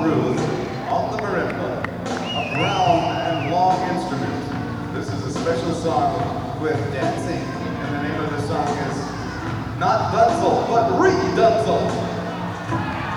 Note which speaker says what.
Speaker 1: Ruth on the marimba, a brown and long instrument. This is a special song with dancing, and the name of the song is not Dunzel, but Re-Dunzel.